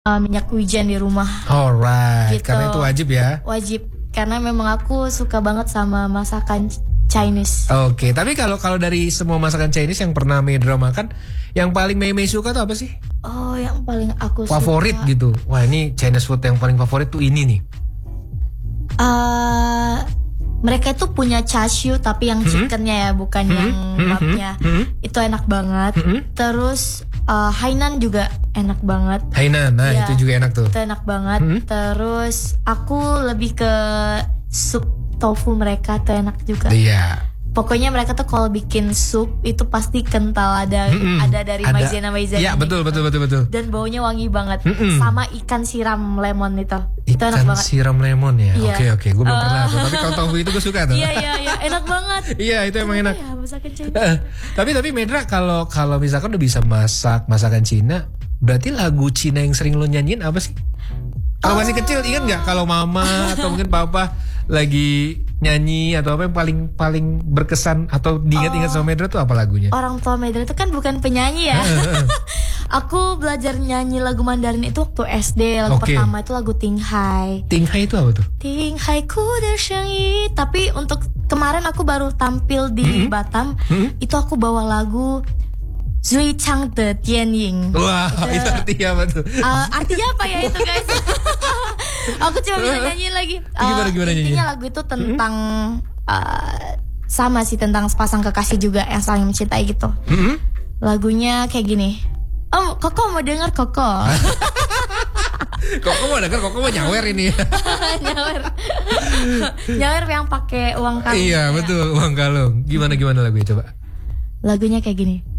minyak wijen di rumah. Alright, Gitu. karena itu wajib ya. Wajib, karena memang aku suka banget sama masakan Chinese. Oke, tapi kalau dari semua masakan Chinese yang pernah Medra makan, yang paling Mei suka tuh apa sih? Oh, yang paling aku Favorit suka. gitu. Wah, ini Chinese food yang paling favorit tuh ini nih. Mereka itu punya chashu tapi yang chickennya ya, bukan yang mapnya. Itu enak banget. Terus Hainan juga enak banget. Hainan, nah Ya, itu juga enak tuh. Itu enak banget. Terus aku lebih ke sup tofu mereka tuh enak juga. Iya. Pokoknya mereka tuh kalau bikin sup itu pasti kental, ada dari maizena Iya, betul. dan baunya wangi banget. Sama ikan siram lemon itu enak Ikan banget. siram lemon ya. Iya. Oke, gue belum pernah tuh. Tapi kalau tofu itu gue suka tuh. Iya, enak banget. Iya, itu emang enak. Ya, masakan Cina. Tapi Medra kalau misalkan udah bisa masak masakan Cina, berarti lagu Cina yang sering lo nyanyiin apa sih? Kalau masih kecil ingat nggak kalau mama atau mungkin papa lagi nyanyi atau apa yang paling berkesan atau diingat-ingat sama Medra tuh apa lagunya? Orang tua Medra itu kan bukan penyanyi ya. Aku belajar nyanyi lagu Mandarin itu waktu SD. Lagu pertama itu lagu Ting Hai. Ting Hai itu apa tuh? Ting Hai ku de shengyi. Tapi untuk kemarin aku baru tampil di Batam. Itu aku bawa lagu Zui Chang de Tianying. Wah, itu artinya apa tuh? Artinya apa ya itu guys? Aku cuma bisa nyanyiin lagi. Gimana nyanyinya? Intinya lagu itu tentang sama sih, tentang sepasang kekasih juga yang saling mencintai gitu. Lagunya kayak gini. Oh, Koko mau denger Koko? Koko mau denger, Koko mau nyawer ini. Nyawer yang pakai uang kalung. Iya, betul, uang kalung. Gimana lagunya coba? Lagunya kayak gini.